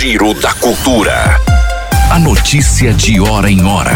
Giro da Cultura. A notícia de hora em hora.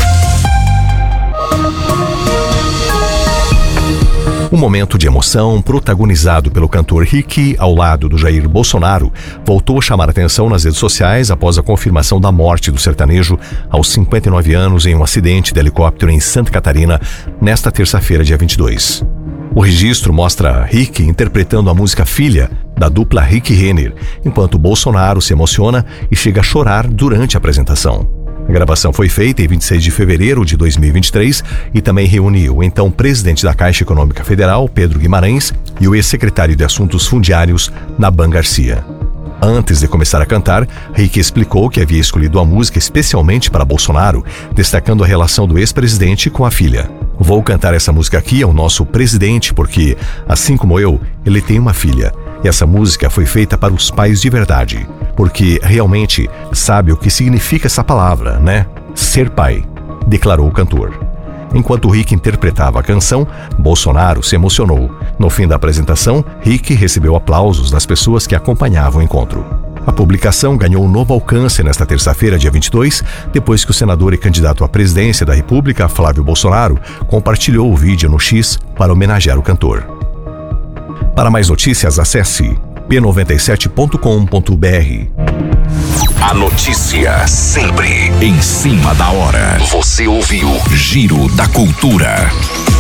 Um momento de emoção protagonizado pelo cantor Rick ao lado do Jair Bolsonaro voltou a chamar atenção nas redes sociais após a confirmação da morte do sertanejo aos 59 anos em um acidente de helicóptero em Santa Catarina nesta terça-feira, dia 22. O registro mostra Rick interpretando a música Filha, da dupla Rick Renner, enquanto Bolsonaro se emociona e chega a chorar durante a apresentação. A gravação foi feita em 26 de fevereiro de 2023 e também reuniu o então presidente da Caixa Econômica Federal, Pedro Guimarães, e o ex-secretário de Assuntos Fundiários, Naban Garcia. Antes de começar a cantar, Rick explicou que havia escolhido a música especialmente para Bolsonaro, destacando a relação do ex-presidente com a filha. Vou cantar essa música aqui ao nosso presidente porque, assim como eu, ele tem uma filha. E essa música foi feita para os pais de verdade, porque realmente sabe o que significa essa palavra, né? Ser pai, declarou o cantor. Enquanto Rick interpretava a canção, Bolsonaro se emocionou. No fim da apresentação, Rick recebeu aplausos das pessoas que acompanhavam o encontro. A publicação ganhou um novo alcance nesta terça-feira, dia 22, depois que o senador e candidato à presidência da República, Flávio Bolsonaro, compartilhou o vídeo no X para homenagear o cantor. Para mais notícias, acesse p97.com.br. A notícia sempre em cima da hora. Você ouviu Giro da Cultura.